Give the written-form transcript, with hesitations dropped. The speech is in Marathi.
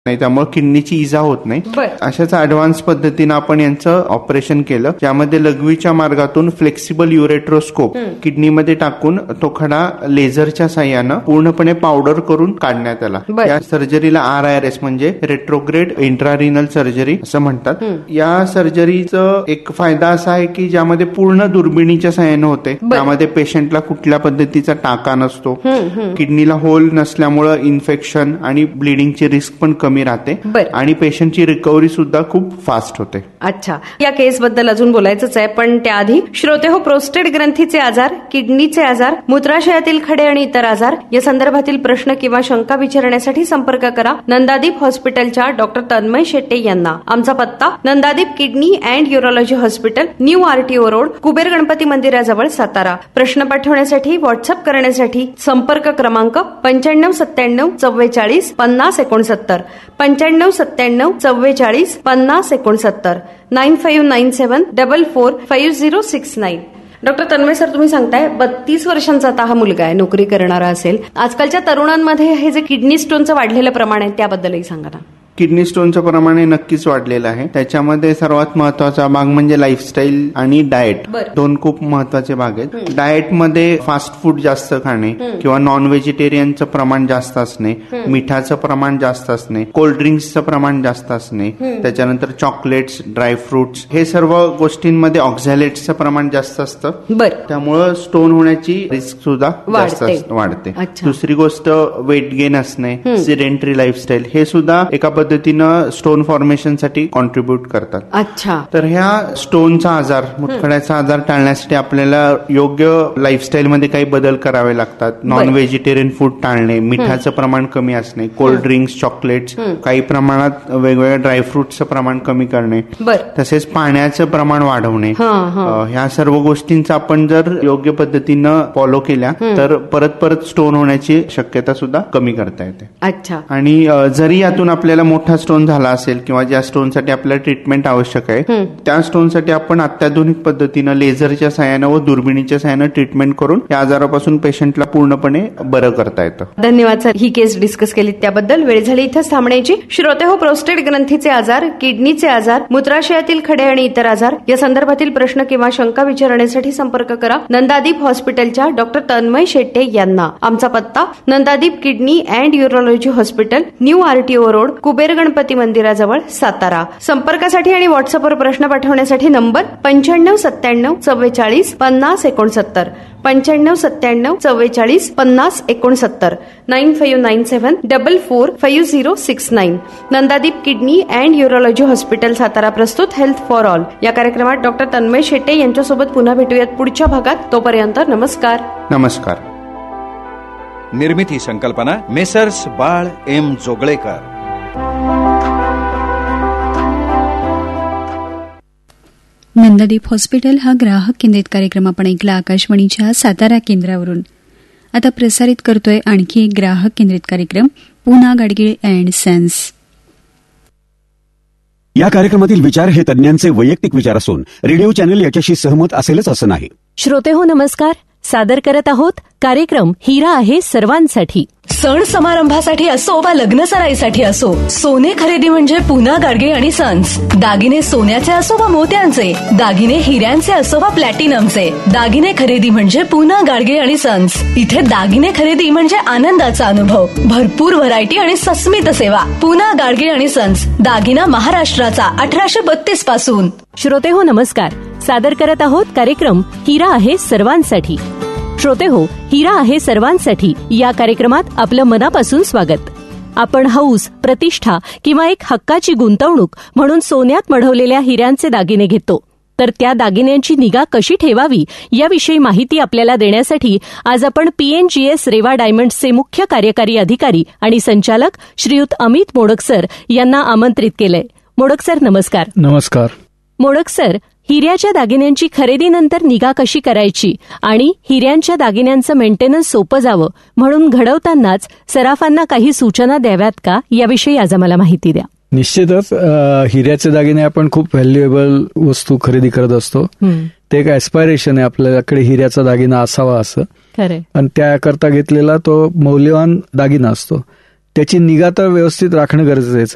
नाही, त्यामुळे किडनीची इजा होत नाही. अशाच ऍडव्हान्स पद्धतीनं आपण यांचं ऑपरेशन केलं, ज्यामध्ये लघवीच्या मार्गातून फ्लेक्सिबल युरेट्रोस्कोप किडनीमध्ये टाकून तो खडा लेझरच्या साह्यानं पूर्णपणे पावडर करून काढण्यात आला. या सर्जरीला RIRS म्हणजे रेट्रोग्रेड इंट्रारिनल सर्जरी असं म्हणतात. या सर्जरीचं एक फायदा असा आहे की ज्यामध्ये पूर्ण दुर्बिणीच्या साह्यानं होते. त्यामध्ये पेशंटला कुठल्या पद्धतीचा टाका नसतो. किडनीला होल नसल्यामुळे इन्फेक्शन आणि ब्लिडिंगची रिस्क पण कमी राहते आणि पेशंटची रिकव्हरी सुद्धा खूप फास्ट होते. अच्छा, या केस बद्दल अजून बोलायचंच आहे, पण त्याआधी श्रोते हो, प्रोस्टेट ग्रंथीचे आजार, किडनीचे आजार, मूत्राशयातील खडे आणि इतर आजार या संदर्भातील प्रश्न किंवा शंका विचारण्यासाठी संपर्क करा नंदादीप हॉस्पिटलच्या डॉक्टर तन्मय शेट्टे यांना. आमचा पत्ता नंदादीप kidney and urology hospital, new RTO road, Kuber Ganpati मंदिराजवळ, सातारा. प्रश्न पाठवण्यासाठी, व्हॉट्सअप करण्यासाठी संपर्क क्रमांक 959744 5069, 959744 5069, 9597445069. डॉक्टर तन्मय सर, तुम्ही सांगताय 32 वर्षांचा आता हा मुलगा आहे, नोकरी करणारा असेल. आजकालच्या तरुणांमध्ये हे जे किडनी स्टोनचं वाढलेलं प्रमाण आहे त्याबद्दलही सांगा ना. किडनी स्टोनचं प्रमाण नक्कीच वाढलेलं आहे. त्याच्यामध्ये सर्वात महत्वाचा भाग म्हणजे लाईफस्टाईल आणि डाएट, दोन खूप महत्वाचे भाग आहेत. डाएटमध्ये फास्ट फूड जास्त खाणे किंवा नॉन व्हेजिटेरियनचं प्रमाण जास्त असणे, मिठाचं प्रमाण जास्त असणे, कोल्ड्रिंक्सचं प्रमाण जास्त असणे, त्याच्यानंतर चॉकलेट्स, ड्रायफ्रुट्स, हे सर्व गोष्टींमध्ये ऑक्झॅलेट्सचं प्रमाण जास्त असतं. त्यामुळं स्टोन होण्याची रिस्क सुद्धा जास्त वाढते. दुसरी गोष्ट वेट गेन असणे, सिडेंटरी लाईफस्टाईल, हे सुद्धा एका पद्धतीनं स्टोन फॉर्मेशन साठी कॉन्ट्रीब्युट करतात. अच्छा, तर ह्या स्टोनचा आजार, मुतखड्याचा आजार टाळण्यासाठी आपल्याला योग्य लाईफस्टाईल मध्ये काही बदल करावे लागतात. नॉन व्हेजिटेरियन फूड टाळणे, मिठाचं प्रमाण कमी असणे, कोल्ड ड्रिंक्स, चॉकलेट्स, काही प्रमाणात वेगवेगळ्या ड्रायफ्रुट्सचं प्रमाण कमी करणे, तसेच पाण्याचं प्रमाण वाढवणे, ह्या सर्व गोष्टींचा आपण जर योग्य पद्धतीनं फॉलो केल्या तर परत परत स्टोन होण्याची शक्यता सुद्धा कमी करता येते. अच्छा, आणि जरी यातून आपल्याला मोठा स्टोन झाला असेल किंवा ज्या स्टोनसाठी आपल्याला ट्रीटमेंट आवश्यक आहे त्या स्टोनसाठी आपण अत्याधुनिक पद्धतीनं लेझरच्या साह्यानं व दुर्बिणीच्या साह्यानं ट्रीटमेंट करून या आजारापासून पेशंटला पूर्णपणे बरं करता येतं. धन्यवाद सर, ही केस डिस्कस केली त्याबद्दल. वेळ झाली इथंच थांबण्याची. श्रोते हो, प्रोस्टेट ग्रंथीचे आजार, किडनीचे आजार, मूत्राशयातील खडे आणि इतर आजार या संदर्भातील प्रश्न किंवा शंका विचारण्यासाठी संपर्क करा नंदादीप हॉस्पिटलच्या डॉक्टर तन्मय शेट्टे यांना. आमचा पत्ता नंदादीप kidney and urology hospital, new RTO road, Kuber Ganpati मंदिराजवळ, सातारा. संपर्कासाठी आणि व्हॉट्सअपवर प्रश्न पाठवण्यासाठी number 959744 5069, 959744 5069, 9597445069. Nandadeep kidney and urology hospital, Satara प्रस्तुत हेल्थ फॉर ऑल या कार्यक्रमात डॉक्टर तन्मय शेट्टे यांच्यासोबत पुन्हा भेटूयात पुढच्या भागात. तोपर्यंत नमस्कार. नमस्कार. निर्मिती संकल्पना मेसर्स बाळ M जोगळेकर. नंदादीप हॉस्पिटल हा ग्राहक केंद्रित कार्यक्रम आपण ऐकला आकाशवाणीच्या सातारा केंद्रावरून. आता प्रसारित करतोय आणखी एक ग्राहक केंद्रित कार्यक्रम, पूना गाडगीळ अँड सन्स. या कार्यक्रमातील विचार हे तज्ञांचे वैयक्तिक विचार असून रेडिओ चॅनल याच्याशी सहमत असेलच असं नाही. श्रोते हो, नमस्कार. सादर करत आहोत कार्यक्रम हिरा आहे सर्वांसाठी. सण समारंभासाठी असो वा लग्न सराईसाठी असो, सोने खरेदी म्हणजे पूना गाडगे आणि सन्स. दागिने सोन्याचे असो वा मोत्यांचे, दागिने हिऱ्यांचे असो वा प्लॅटिनमचे, दागिने खरेदी म्हणजे पूना गाडगे आणि सन्स. इथे दागिने खरेदी म्हणजे आनंदाचा अनुभव, भरपूर व्हरायटी आणि सस्मित सेवा. पूना गाडगे आणि सन्स, दागिना महाराष्ट्राचा 1832 पासून. श्रोते हो, नमस्कार. सादर करत आहोत कार्यक्रम हिरा आहे सर्वांसाठी. श्रोते हो, हिरा आहे सर्वांसाठी या कार्यक्रमात आपलं मनापासून स्वागत. आपण हौस, प्रतिष्ठा किंवा एक हक्काची गुंतवणूक म्हणून सोन्यात मढवलेल्या हिऱ्यांचे दागिने घेतो. तर त्या दागिन्यांची निगा कशी ठेवावी याविषयी माहिती आपल्याला देण्यासाठी आज आपण PNGS रेवा डायमंड्सचे मुख्य कार्यकारी अधिकारी आणि संचालक श्रीयुत अमित मोडक सर यांना आमंत्रित केलंय. मोडक सर, नमस्कार. नमस्कार. मोडक सर, हिऱ्याच्या दागिन्यांची खरेदीनंतर निगा कशी करायची आणि हिऱ्यांच्या दागिन्यांचं मेंटेनन्स सोपं जावं म्हणून घडवतानाच सराफांना काही सूचना द्याव्यात का, याविषयी आज आम्हाला माहिती द्या. निश्चितच हिऱ्याचे दागिने आपण खूप व्हॅल्युएबल वस्तू खरेदी करत असतो. ते एक ऍस्पायरेशन आहे आपल्याकडे हिऱ्याचा दागिना असावा असं, आणि त्याकरता घेतलेला तो मौल्यवान दागिना असतो. त्याची निगा तर व्यवस्थित राखणं गरजेचं आहे.